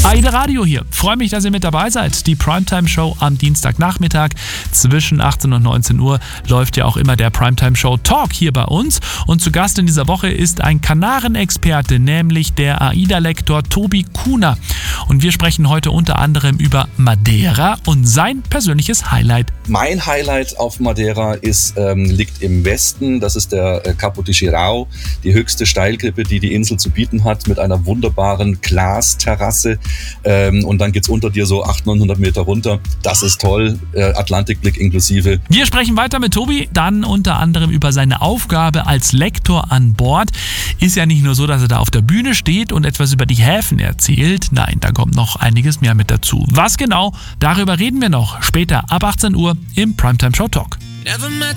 AIDA Radio hier. Freue mich, dass ihr mit dabei seid. Die Primetime-Show am Dienstagnachmittag zwischen 18 und 19 Uhr läuft ja auch immer der Primetime-Show Talk hier bei uns. Und zu Gast in dieser Woche ist ein Kanaren-Experte, nämlich der AIDA-Lektor Tobi Kuhner. Und wir sprechen heute unter anderem über Madeira und sein persönliches Highlight. Mein Highlight auf Madeira liegt im Westen. Das ist der Capo de Girau, die höchste Steilklippe, die die Insel zu bieten hat, mit einer wunderbaren Glasterrasse. Und dann geht's unter dir so 800-900 Meter runter. Das ist toll, Atlantikblick inklusive. Wir sprechen weiter mit Tobi, dann unter anderem über seine Aufgabe als Lektor an Bord. Ist ja nicht nur so, dass er da auf der Bühne steht und etwas über die Häfen erzählt. Nein, da kommt noch einiges mehr mit dazu. Was genau? Darüber reden wir noch später ab 18 Uhr im Primetime Show Talk. Never met